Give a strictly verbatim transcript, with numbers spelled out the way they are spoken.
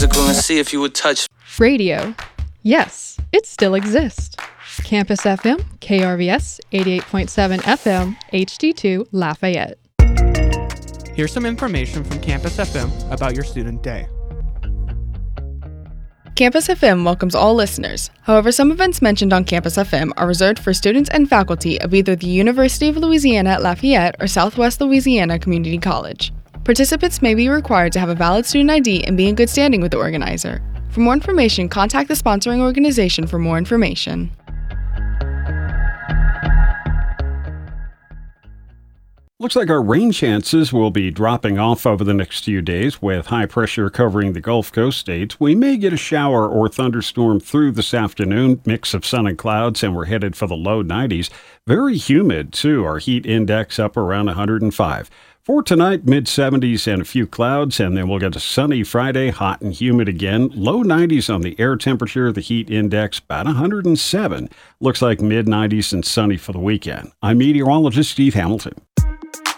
circle and see if you would touch Radio. Yes, it still exists. Campus F M, K R V S, eighty-eight point seven F M, H D two, Lafayette. Here's some information from Campus F M about your student day. Campus F M welcomes all listeners. However, some events mentioned on Campus F M are reserved for students and faculty of either the University of Louisiana at Lafayette or Southwest Louisiana Community College. Participants may be required to have a valid student I D and be in good standing with the organizer. For more information, contact the sponsoring organization for more information. Looks like our rain chances will be dropping off over the next few days with high pressure covering the Gulf Coast states. We may get a shower or thunderstorm through this afternoon, mix of sun and clouds, and we're headed for the low nineties. Very humid, too. Our heat index up around one hundred five. For tonight, mid seventies and a few clouds, and then we'll get a sunny Friday, hot and humid again. Low nineties on the air temperature, the heat index about one hundred seven. Looks like mid nineties and sunny for the weekend. I'm meteorologist Steve Hamilton.